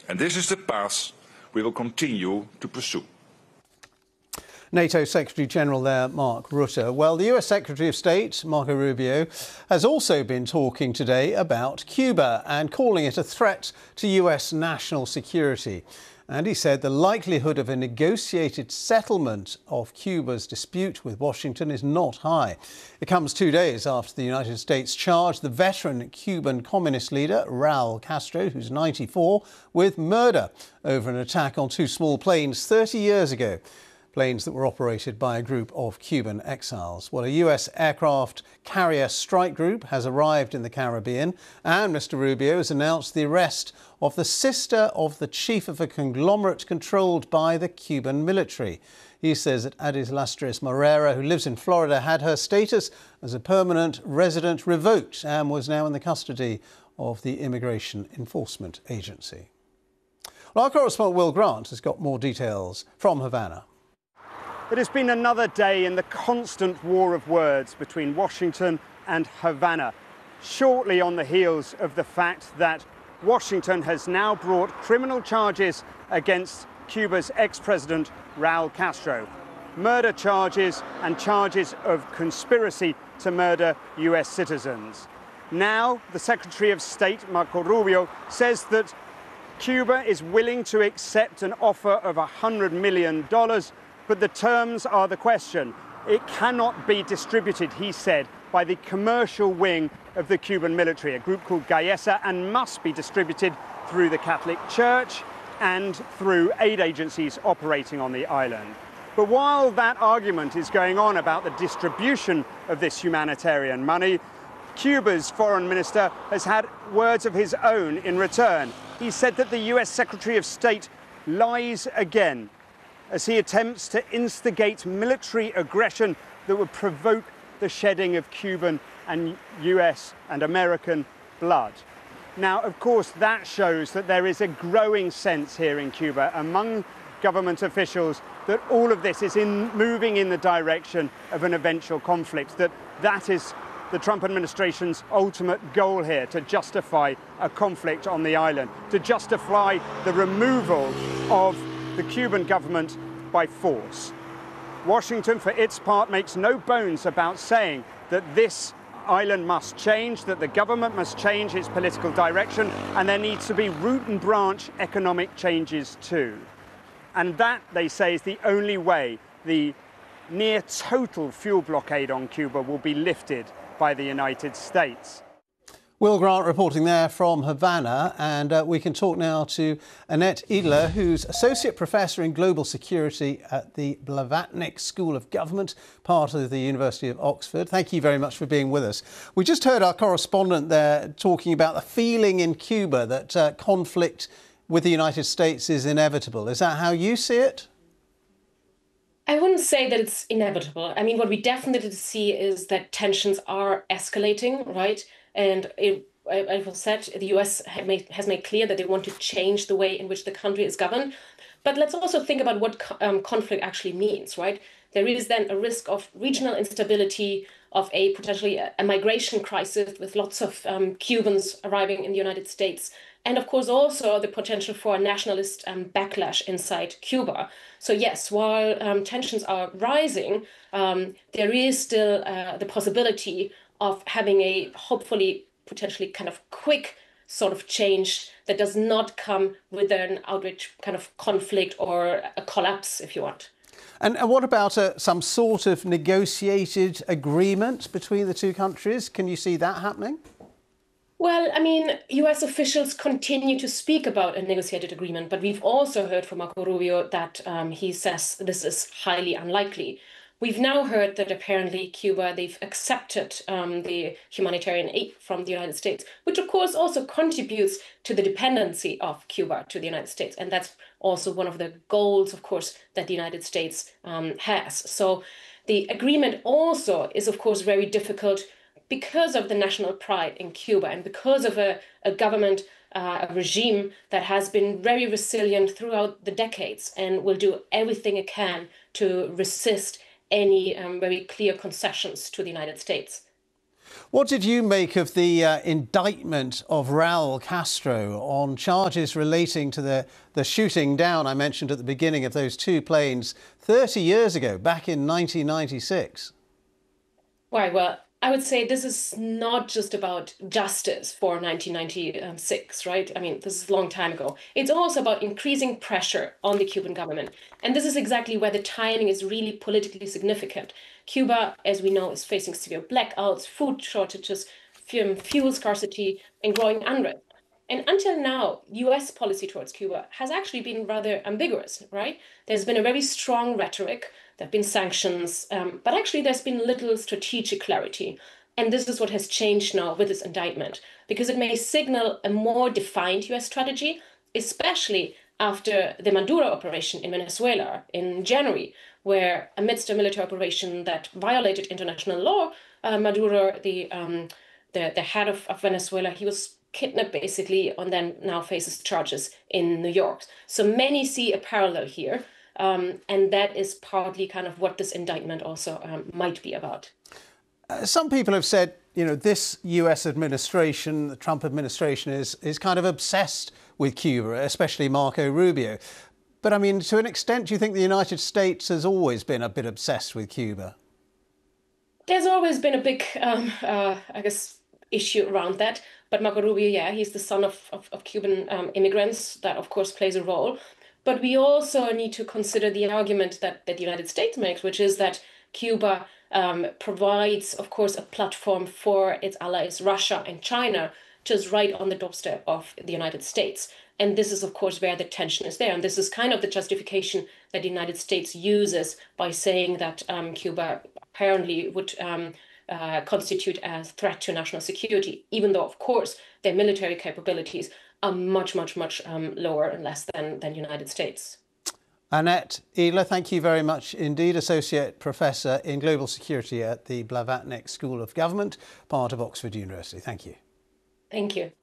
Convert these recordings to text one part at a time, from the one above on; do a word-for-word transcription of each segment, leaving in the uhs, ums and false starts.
And this is the path we will continue to pursue. NATO Secretary-General there, Mark Rutte. Well, the U S Secretary of State, Marco Rubio, has also been talking today about Cuba and calling it a threat to U S national security. And he said the likelihood of a negotiated settlement of Cuba's dispute with Washington is not high. It comes two days after the United States charged the veteran Cuban communist leader, Raul Castro, who's ninety-four, with murder over an attack on two small planes thirty years ago. Planes that were operated by a group of Cuban exiles. Well, a U S aircraft carrier strike group has arrived in the Caribbean, and Mister Rubio has announced the arrest of the sister of the chief of a conglomerate controlled by the Cuban military. He says that Adis Lastris Morera, who lives in Florida, had her status as a permanent resident revoked and was now in the custody of the Immigration Enforcement Agency. Well, our correspondent Will Grant has got more details from Havana. It has been another day in the constant war of words between Washington and Havana, shortly on the heels of the fact that Washington has now brought criminal charges against Cuba's ex-president Raul Castro, murder charges and charges of conspiracy to murder U S citizens. Now, the Secretary of State, Marco Rubio, says that Cuba is willing to accept an offer of one hundred million dollars, but the terms are the question. It cannot be distributed, he said, by the commercial wing of the Cuban military, a group called Gaesa, and must be distributed through the Catholic Church and through aid agencies operating on the island. But while that argument is going on about the distribution of this humanitarian money, Cuba's foreign minister has had words of his own in return. He said that the U S Secretary of State lies again as he attempts to instigate military aggression that would provoke the shedding of Cuban and U S and American blood. Now, of course, that shows that there is a growing sense here in Cuba among government officials that all of this is in moving in the direction of an eventual conflict, that that is the Trump administration's ultimate goal here, to justify a conflict on the island, to justify the removal of the Cuban government by force. Washington, for its part, makes no bones about saying that this island must change, that the government must change its political direction, and there needs to be root and branch economic changes too. And that, they say, is the only way the near total fuel blockade on Cuba will be lifted by the United States. Will Grant reporting there from Havana, and uh, we can talk now to Annette Edler, who's Associate Professor in Global Security at the Blavatnik School of Government, part of the University of Oxford. Thank you very much for being with us. We just heard our correspondent there talking about the feeling in Cuba that uh, conflict with the United States is inevitable. Is that how you see it? I wouldn't say that it's inevitable. I mean, what we definitely see is that tensions are escalating, right? And it, as was said, the U S has made clear that they want to change the way in which the country is governed. But let's also think about what um, conflict actually means, right? There is then a risk of regional instability, of a potentially a, a migration crisis with lots of um, Cubans arriving in the United States. And of course, also the potential for a nationalist um, backlash inside Cuba. So yes, while um, tensions are rising, um, there is still uh, the possibility of having a hopefully potentially kind of quick sort of change that does not come with an outright kind of conflict or a collapse, if you want. And, and what about uh, some sort of negotiated agreement between the two countries? Can you see that happening? Well, I mean, U S officials continue to speak about a negotiated agreement, but we've also heard from Marco Rubio that um, he says this is highly unlikely. We've now heard that apparently Cuba, they've accepted um, the humanitarian aid from the United States, which of course also contributes to the dependency of Cuba to the United States. And that's also one of the goals, of course, that the United States um, has. So the agreement also is, of course, very difficult because of the national pride in Cuba and because of a, a government, uh, a regime that has been very resilient throughout the decades and will do everything it can to resist any um, very clear concessions to the United States. What did you make of the uh, indictment of Raul Castro on charges relating to the, the shooting down I mentioned at the beginning of those two planes thirty years ago, back in nineteen ninety-six? Right, well, I would say this is not just about justice for nineteen ninety-six, right? I mean, this is a long time ago. It's also about increasing pressure on the Cuban government. And this is exactly where the timing is really politically significant. Cuba, as we know, is facing severe blackouts, food shortages, fuel scarcity, and growing unrest. And until now, U S policy towards Cuba has actually been rather ambiguous, right? There's been a very strong rhetoric. There have been sanctions, um, but actually there's been little strategic clarity. And this is what has changed now with this indictment, because it may signal a more defined U S strategy, especially after the Maduro operation in Venezuela in January, where amidst a military operation that violated international law, uh, Maduro, the, um, the, the head of, of Venezuela, he was kidnapped basically and then now faces charges in New York. So many see a parallel here. Um, and that is partly kind of what this indictment also um, might be about. Uh, some people have said, you know, this U S administration, the Trump administration, is, is kind of obsessed with Cuba, especially Marco Rubio. But I mean, to an extent, do you think the United States has always been a bit obsessed with Cuba? There's always been a big, um, uh, I guess, issue around that. But Marco Rubio, yeah, he's the son of, of, of Cuban um, immigrants. That, of course, plays a role. But we also need to consider the argument that, that the United States makes, which is that Cuba um, provides, of course, a platform for its allies, Russia and China, just right on the doorstep of the United States. And this is, of course, where the tension is there. And this is kind of the justification that the United States uses by saying that um, Cuba apparently would um, uh, constitute a threat to national security, even though, of course, their military capabilities are much, much, much um, lower and less than the United States. Annette Ehler, thank you very much indeed. Associate Professor in Global Security at the Blavatnik School of Government, part of Oxford University. Thank you. Thank you.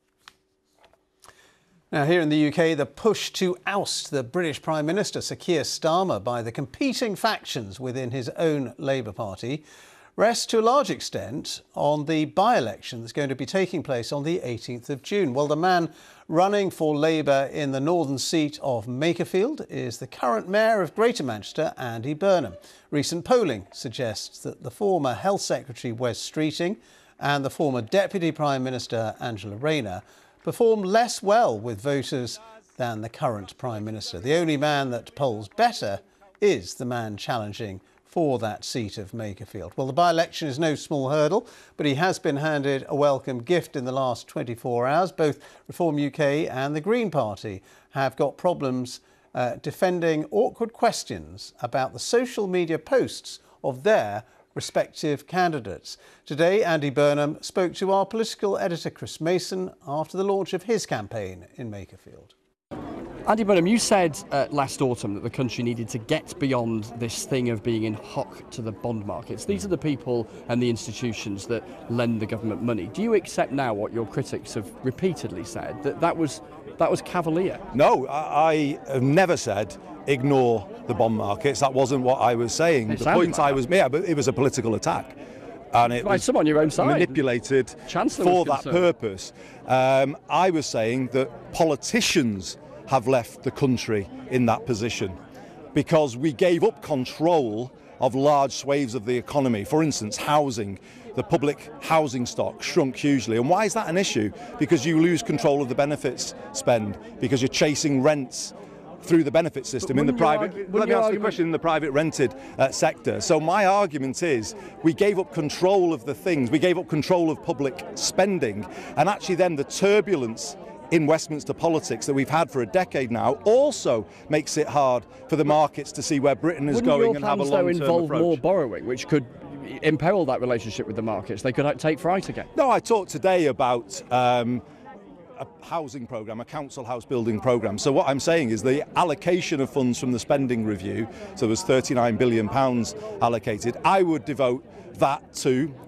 Now, here in the U K, the push to oust the British Prime Minister, Sir Keir Starmer, by the competing factions within his own Labour Party rests to a large extent on the by-election that's going to be taking place on the eighteenth of June. Well, the man running for Labour in the northern seat of Makerfield is the current Mayor of Greater Manchester, Andy Burnham. Recent polling suggests that the former Health Secretary, Wes Streeting, and the former Deputy Prime Minister, Angela Rayner, performed less well with voters than the current Prime Minister. The only man that polls better is the man challenging for that seat of Makerfield. Well, the by-election is no small hurdle, but he has been handed a welcome gift in the last twenty-four hours. Both Reform U K and the Green Party have got problems uh, defending awkward questions about the social media posts of their respective candidates. Today, Andy Burnham spoke to our political editor, Chris Mason, after the launch of his campaign in Makerfield. Andy Burnham, you said uh, last autumn that the country needed to get beyond this thing of being in hock to the bond markets. These are the people and the institutions that lend the government money. Do you accept now what your critics have repeatedly said, that that was, that was cavalier? No, I, I have never said ignore the bond markets. That wasn't what I was saying. It the point like I was, yeah, but it was a political attack. And it right, was some on your own side. manipulated Chancellor for was that concerned. purpose. Um, I was saying that politicians have left the country in that position because we gave up control of large swathes of the economy. For instance, housing. The public housing stock shrunk hugely. And why is that an issue? Because you lose control of the benefits spend, because you're chasing rents through the benefit system in the private. Argue, let me answer argue, the question in the private rented uh, sector. So my argument is we gave up control of the things, we gave up control of public spending, and actually then the turbulence in Westminster politics that we've had for a decade now also makes it hard for the markets to see where Britain is Wouldn't going your and have a plans, long-term though, involve approach. more borrowing, which could imperil that relationship with the markets? They could take fright again. No, I talked today about um, a housing programme, a council house building programme. So what I'm saying is the allocation of funds from the spending review, so there was thirty-nine billion pounds allocated, I would devote that to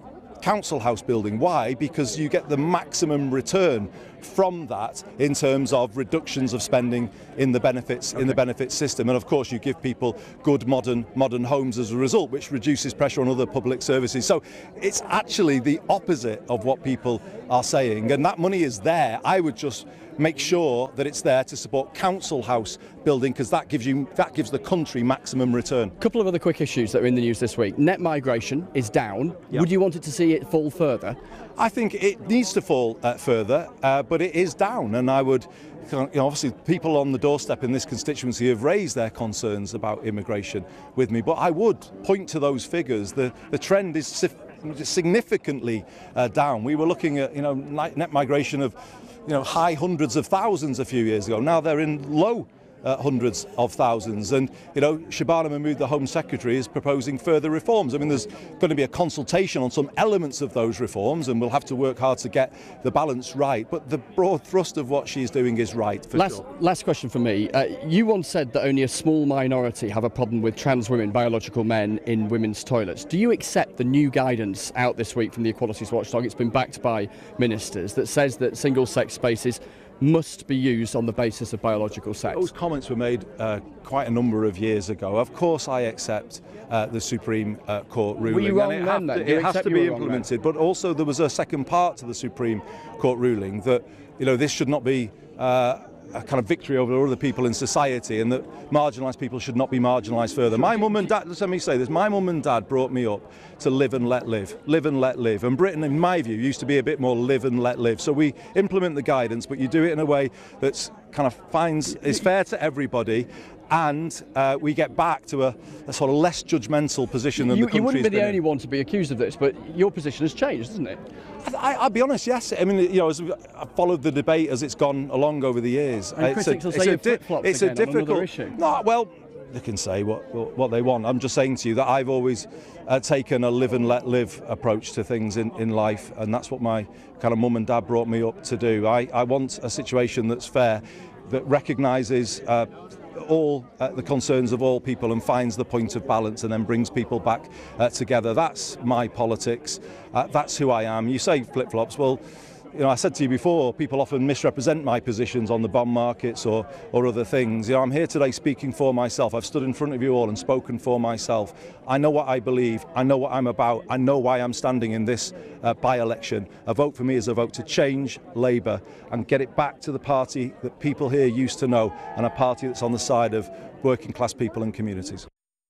council house building. Why? Because you get the maximum return from that in terms of reductions of spending in the benefits okay. in the benefits system, and of course you give people good modern modern homes as a result, which reduces pressure on other public services. So it's actually the opposite of what people are saying, and that money is there. I would just make sure that it's there to support council house building, because that gives you that gives the country maximum return. A couple of other quick issues that are in the news this week. Net migration is down. Yep. Would you want it to see it fall further? I think it needs to fall uh, further, uh, but it is down, and I would, you know, obviously people on the doorstep in this constituency have raised their concerns about immigration with me, but I would point to those figures. The the trend is significantly uh, down. We were looking at, you know, net migration of, you know, high hundreds of thousands a few years ago. Now they're in low Uh, hundreds of thousands, and you know, Shabana Mahmood, the Home Secretary, is proposing further reforms. I mean, there's going to be a consultation on some elements of those reforms, and we'll have to work hard to get the balance right, but the broad thrust of what she's doing is right, for last, sure. Last question for me. Uh, you once said that only a small minority have a problem with trans women, biological men in women's toilets. Do you accept the new guidance out this week from the Equalities Watchdog? It's been backed by ministers, that says that single-sex spaces must be used on the basis of biological sex. Those comments were made uh, quite a number of years ago. Of course I accept uh, the Supreme uh, Court ruling. Were you wrong and it, then, have then? to, it has to be implemented, but also there was a second part to the Supreme Court ruling that, you know, this should not be uh, a kind of victory over other people in society, and that marginalised people should not be marginalised further. My mum and dad, let me say this, my mum and dad brought me up to live and let live, live and let live. And Britain, in my view, used to be a bit more live and let live. So we implement the guidance, but you do it in a way that's kind of finds, is fair to everybody, and uh, we get back to a, a sort of less judgmental position than you, the country's You wouldn't be the been only in. one to be accused of this, but your position has changed, hasn't it? I, I'll be honest, yes. I mean, you know, as I've followed the debate as it's gone along over the years. And it's critics a, will say you're flip-flops it's again a difficult on another issue. No, well, they can say what what they want. I'm just saying to you that I've always uh, taken a live and let live approach to things in, in life, and that's what my kind of mum and dad brought me up to do. I, I want a situation that's fair, that recognises uh, all uh, the concerns of all people and finds the point of balance and then brings people back uh, together. That's my politics. Uh, that's who I am. You say flip-flops. Well, you know, I said to you before, people often misrepresent my positions on the bond markets or, or other things. You know, I'm here today speaking for myself. I've stood in front of you all and spoken for myself. I know what I believe. I know what I'm about. I know why I'm standing in this uh, by-election. A vote for me is a vote to change Labour and get it back to the party that people here used to know, and a party that's on the side of working class people and communities.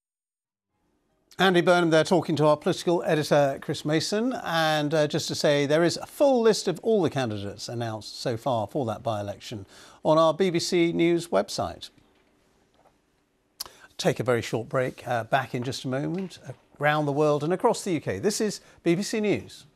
Andy Burnham there talking to our political editor Chris Mason, and uh, just to say there is a full list of all the candidates announced so far for that by-election on our B B C News website. Take a very short break, uh, back in just a moment, around the world and across the U K. This is B B C News.